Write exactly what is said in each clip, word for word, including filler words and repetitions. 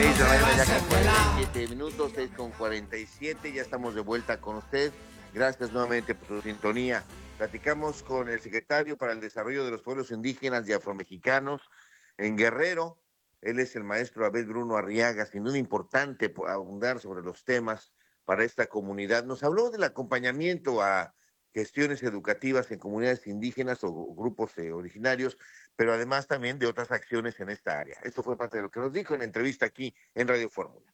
seis de la mañana ya con cuarenta y siete minutos, seis con cuarenta y siete, ya estamos de vuelta con usted. Gracias nuevamente por su sintonía. Platicamos con el secretario para el Desarrollo de los Pueblos Indígenas y Afromexicanos en Guerrero. Él es el maestro Abel Bruno Arriaga, sin duda importante abundar sobre los temas para esta comunidad. Nos habló del acompañamiento a gestiones educativas en comunidades indígenas o grupos eh, originarios, pero además también de otras acciones en esta área. Esto fue parte de lo que nos dijo en la entrevista aquí en Radio Fórmula.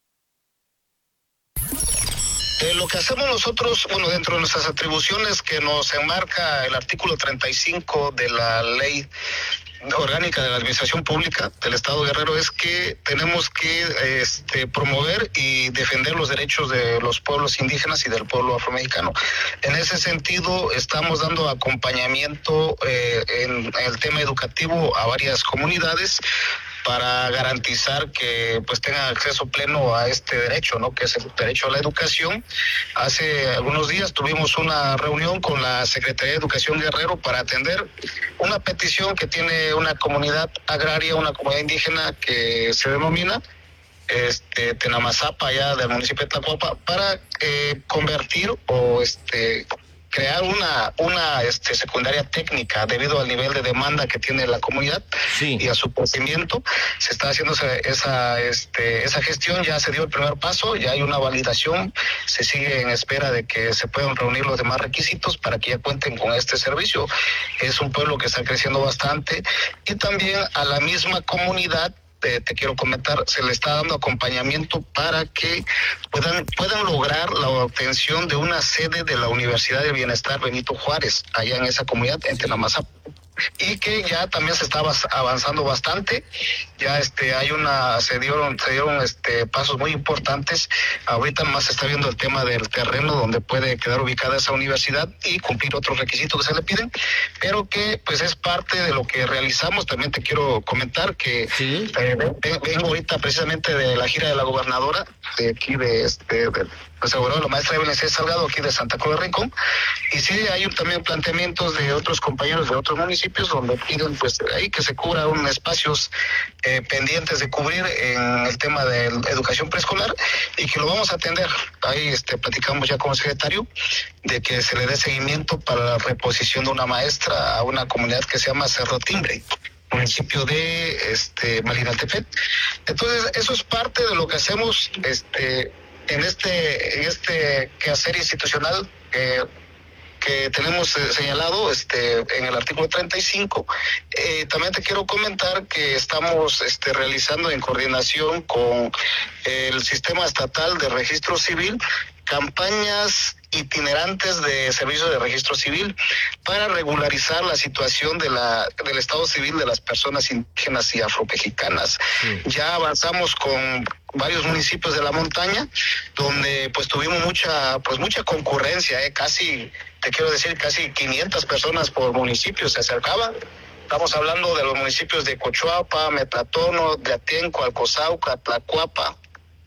Eh, lo que hacemos nosotros, bueno, dentro de nuestras atribuciones que nos enmarca el artículo treinta y cinco de la Ley Orgánica de la Administración Pública del Estado de Guerrero, es que tenemos que este, promover y defender los derechos de los pueblos indígenas y del pueblo afromexicano. En ese sentido, estamos dando acompañamiento eh, en, en el tema educativo a varias comunidades para garantizar que pues tengan acceso pleno a este derecho, ¿no? Que es el derecho a la educación. Hace algunos días tuvimos una reunión con la Secretaría de Educación Guerrero para atender una petición que tiene una comunidad agraria, una comunidad indígena que se denomina este Tenamazapa, allá del municipio de Tlacuapa, para eh, convertir o este crear una una este secundaria técnica debido al nivel de demanda que tiene la comunidad. Sí. Y a su crecimiento. Se está haciendo esa, esa este esa gestión, ya se dio el primer paso, ya hay una validación, se sigue en espera de que se puedan reunir los demás requisitos para que ya cuenten con este servicio. Es un pueblo que está creciendo bastante, y también a la misma comunidad Te, te quiero comentar, se le está dando acompañamiento para que puedan puedan lograr la obtención de una sede de la Universidad del Bienestar Benito Juárez, allá en esa comunidad, en Tenamazapa, y que ya también se está avanzando bastante. Ya este hay una se dieron se dieron este pasos muy importantes. Ahorita más se está viendo el tema del terreno donde puede quedar ubicada esa universidad y cumplir otros requisitos que se le piden, pero que pues es parte de lo que realizamos. También te quiero comentar que sí. eh, vengo ahorita precisamente de la gira de la gobernadora de aquí de este de, pues seguro la maestra Evelyn C. Salgado, aquí de Santa Cruz de Rincón, y sí hay también planteamientos de otros compañeros de otros municipios donde piden pues ahí que se cubra un espacios eh, pendientes de cubrir en el tema de educación preescolar, y que lo vamos a atender. Ahí este platicamos ya con el secretario de que se le dé seguimiento para la reposición de una maestra a una comunidad que se llama Cerro Timbre, municipio de este Malinaltepet. Entonces eso es parte de lo que hacemos este en este en este quehacer institucional que que tenemos eh, señalado este en el artículo treinta y cinco. Eh, también te quiero comentar que estamos este realizando en coordinación con el Sistema Estatal de Registro Civil campañas itinerantes de servicio de registro civil para regularizar la situación de la del estado civil de las personas indígenas y afromexicanas. Sí. Ya avanzamos con varios municipios de la montaña donde pues tuvimos mucha pues mucha concurrencia, eh, casi te quiero decir casi quinientas personas por municipio se acercaban. Estamos hablando de los municipios de Cochuapa, Metlatono, de Atenco, Alcozauca, Tlacuapa.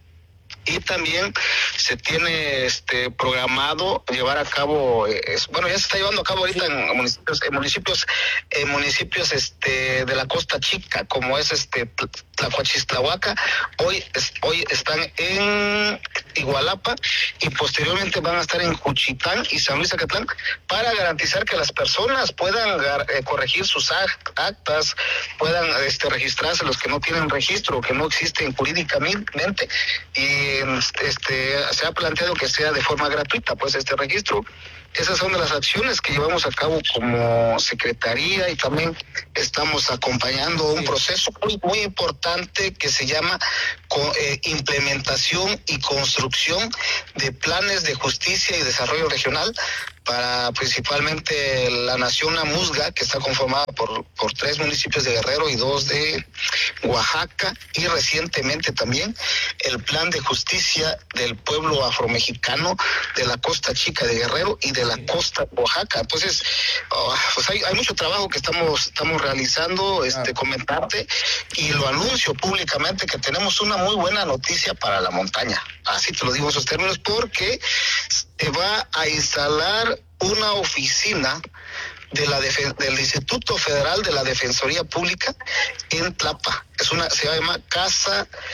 Y también se tiene este programado llevar a cabo, es, bueno, ya se está llevando a cabo ahorita en municipios, en municipios, en municipios este de la Costa Chica, como es este Tlacuachistlahuaca. Hoy es, hoy están en Igualapa y posteriormente van a estar en Juchitán y San Luis Acatlán, para garantizar que las personas puedan eh, corregir sus actas, puedan este registrarse los que no tienen registro, que no existen jurídicamente, y este se ha planteado que sea de forma gratuita pues este registro. Esas son de las acciones que llevamos a cabo como secretaría, y también estamos acompañando un proceso muy, muy importante que se llama eh, implementación y construcción de planes de justicia y desarrollo regional para principalmente la nación Amuzga, que está conformada por, por tres municipios de Guerrero y dos de Oaxaca, y recientemente también el plan de justicia del pueblo afromexicano de la Costa Chica de Guerrero y de la costa de Oaxaca. Entonces, oh, pues hay, hay mucho trabajo que estamos estamos realizando, este, comentarte, y lo anuncio públicamente que tenemos una muy buena noticia para la montaña. Así te lo digo en esos términos, porque se va a instalar una oficina de la Defen- del Instituto Federal de la Defensoría Pública en Tlapa. Es una, se llama Casa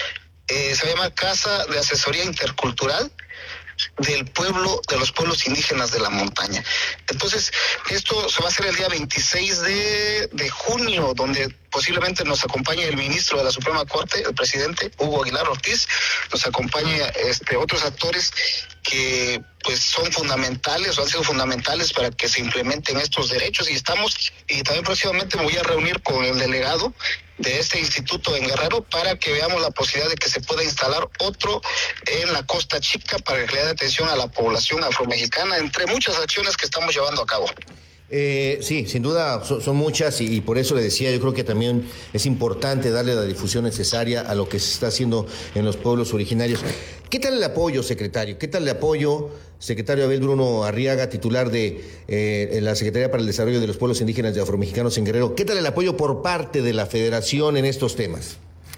eh, se llama Casa de Asesoría Intercultural del pueblo, de los pueblos indígenas de la montaña. Entonces, esto se va a hacer el día veintiséis de, de junio, donde posiblemente nos acompañe el ministro de la Suprema Corte, el presidente Hugo Aguilar Ortiz, nos acompañe este, otros actores que pues son fundamentales o han sido fundamentales para que se implementen estos derechos, y estamos, y también próximamente me voy a reunir con el delegado de este instituto en Guerrero para que veamos la posibilidad de que se pueda instalar otro en la Costa Chica para que le dé atención a la población afromexicana, entre muchas acciones que estamos llevando a cabo. Eh, sí, sin duda son, son muchas y, y por eso le decía, yo creo que también es importante darle la difusión necesaria a lo que se está haciendo en los pueblos originarios. ¿Qué tal el apoyo, secretario? ¿Qué tal el apoyo, secretario Abel Bruno Arriaga, titular de eh, la Secretaría para el Desarrollo de los Pueblos Indígenas y Afromexicanos en Guerrero? ¿Qué tal el apoyo por parte de la Federación en estos temas?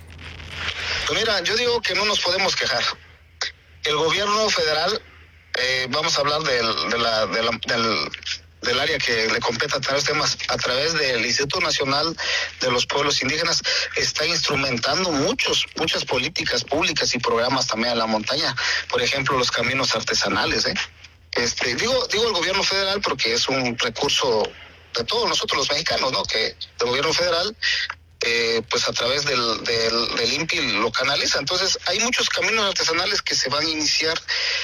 Pues mira, yo digo que no nos podemos quejar. El gobierno federal, eh, vamos a hablar del, de la, de la, del... del área que le compete a través de temas, a través del Instituto Nacional de los Pueblos Indígenas, está instrumentando muchos, muchas políticas públicas y programas también a la montaña. Por ejemplo, los caminos artesanales, ¿eh? Este, digo, digo el gobierno federal porque es un recurso de todos nosotros los mexicanos, ¿no? Que el gobierno federal, eh, pues a través del, del, del I N P I lo canaliza. Entonces, hay muchos caminos artesanales que se van a iniciar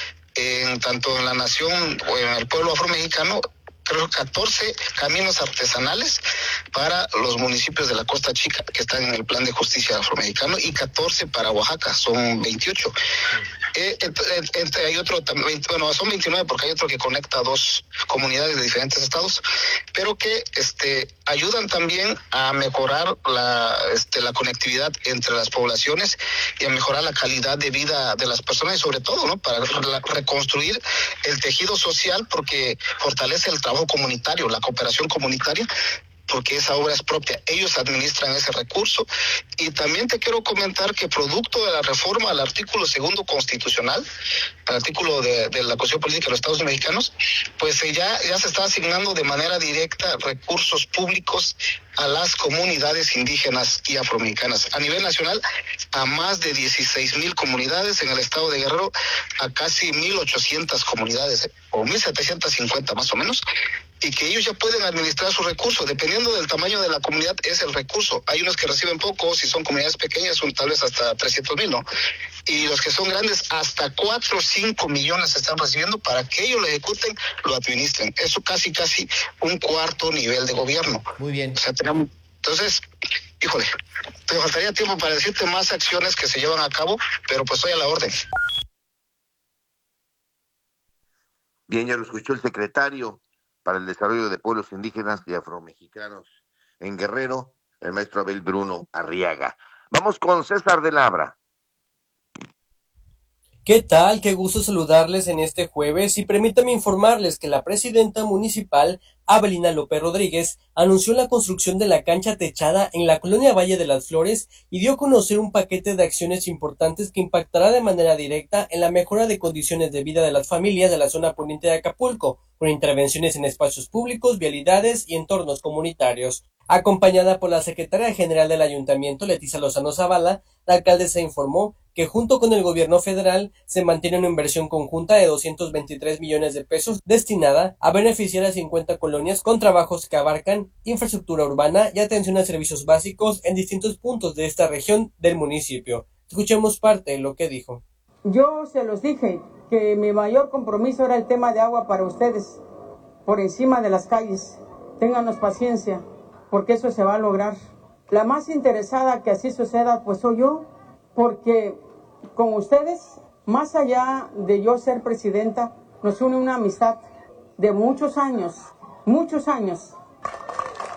en tanto en la nación o en el pueblo afromexicano. Creo catorce caminos artesanales para los municipios de la Costa Chica que están en el plan de justicia afromexicano, y catorce para Oaxaca, son veintiocho. Eh, entre, hay otro, bueno, son veintinueve porque hay otro que conecta a dos comunidades de diferentes estados, pero que este ayudan también a mejorar la, este, la conectividad entre las poblaciones y a mejorar la calidad de vida de las personas, y sobre todo, ¿no?, para re- reconstruir el tejido social, porque fortalece el trabajo comunitario, la cooperación comunitaria, porque esa obra es propia, ellos administran ese recurso. Y también te quiero comentar que producto de la reforma al artículo segundo constitucional, al artículo de, de la Constitución Política de los Estados Mexicanos, pues ya, ya se está asignando de manera directa recursos públicos a las comunidades indígenas y afromexicanas. A nivel nacional, a más de dieciséis mil comunidades, en el estado de Guerrero, a casi mil ochocientas comunidades, ¿eh? o mil setecientos cincuenta más o menos, y que ellos ya pueden administrar sus recursos, dependiendo del tamaño de la comunidad es el recurso. Hay unos que reciben poco, si son comunidades pequeñas son tal vez hasta trescientos mil, ¿no? Y los que son grandes, hasta cuatro o cinco millones están recibiendo para que ellos lo ejecuten, lo administren. Eso casi, casi un cuarto nivel de gobierno. Muy bien. O sea, tenemos, entonces, híjole, te faltaría tiempo para decirte más acciones que se llevan a cabo, pero pues estoy a la orden. Bien, ya lo escuchó el secretario para el Desarrollo de Pueblos Indígenas y Afromexicanos en Guerrero, el maestro Abel Bruno Arriaga. Vamos con César de Labra. ¿Qué tal? Qué gusto saludarles en este jueves, y permítame informarles que la presidenta municipal, Abelina López Rodríguez, anunció la construcción de la cancha techada en la colonia Valle de las Flores y dio a conocer un paquete de acciones importantes que impactará de manera directa en la mejora de condiciones de vida de las familias de la zona poniente de Acapulco, con intervenciones en espacios públicos, vialidades y entornos comunitarios. Acompañada por la secretaria general del ayuntamiento, Leticia Lozano Zavala, la alcaldesa informó que junto con el gobierno federal se mantiene una inversión conjunta de doscientos veintitrés millones de pesos destinada a beneficiar a cincuenta colonias con trabajos que abarcan infraestructura urbana y atención a servicios básicos en distintos puntos de esta región del municipio. Escuchemos parte de lo que dijo. Yo se los dije que mi mayor compromiso era el tema de agua para ustedes, por encima de las calles. Ténganos paciencia, porque eso se va a lograr. La más interesada que así suceda, pues soy yo, porque con ustedes, más allá de yo ser presidenta, nos une una amistad de muchos años, muchos años.